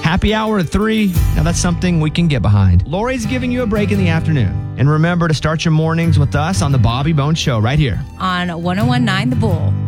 Happy hour at 3. Now that's something we can get behind. Lori's giving you a break in the afternoon. And remember to start your mornings with us on the Bobby Bones Show right here on 101.9 The Bull.